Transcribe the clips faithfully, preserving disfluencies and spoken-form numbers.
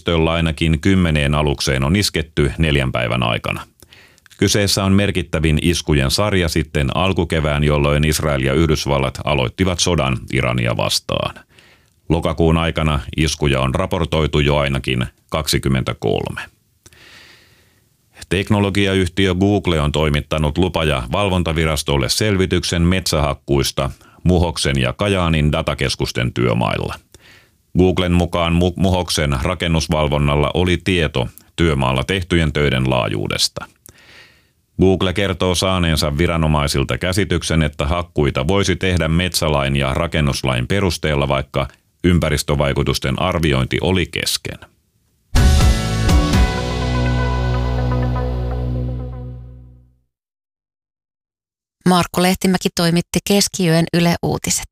tiedustolla ainakin kymmeneen alukseen on isketty neljän päivän aikana. Kyseessä on merkittävin iskujen sarja sitten alkukevään, jolloin Israel ja Yhdysvallat aloittivat sodan Irania vastaan. Lokakuun aikana iskuja on raportoitu jo ainakin kaksikymmentäkolme. Teknologiayhtiö Google on toimittanut lupa- ja valvontavirastolle selvityksen metsähakkuista Muhoksen ja Kajaanin datakeskusten työmailla. Googlen mukaan Muhoksen rakennusvalvonnalla oli tieto työmaalla tehtyjen töiden laajuudesta. Google kertoo saaneensa viranomaisilta käsityksen, että hakkuita voisi tehdä metsälain ja rakennuslain perusteella, vaikka ympäristövaikutusten arviointi oli kesken. Markku Lehtimäki toimitti Keskiyön Yle Uutiset.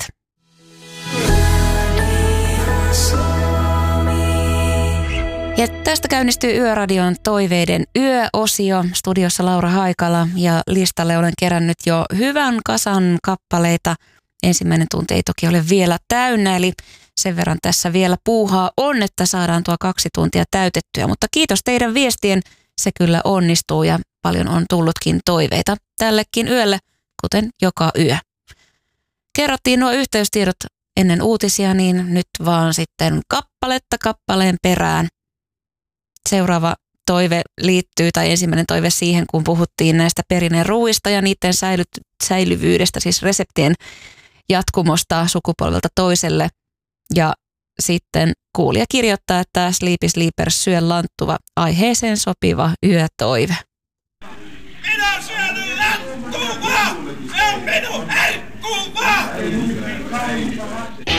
Ja tästä käynnistyy Yöradion toiveiden yöosio. Studiossa Laura Haikala ja listalle olen kerännyt jo hyvän kasan kappaleita. Ensimmäinen tunti ei toki ole vielä täynnä, eli sen verran tässä vielä puuhaa on, että saadaan tuo kaksi tuntia täytettyä. Mutta kiitos teidän viestien, se kyllä onnistuu ja paljon on tullutkin toiveita tällekin yölle, kuten joka yö. Kerrottiin nuo yhteystiedot ennen uutisia, niin nyt vaan sitten kappaletta kappaleen perään. Seuraava toive liittyy, tai ensimmäinen toive siihen, kun puhuttiin näistä perinneruuista ja niiden säily, säilyvyydestä, siis reseptien jatkumosta sukupolvelta toiselle. Ja sitten kuulija kirjoittaa, että Sleepy Sleepers syö lanttuva, aiheeseen sopiva yötoive. Minä syön lanttuva! Se on minun herkkuva!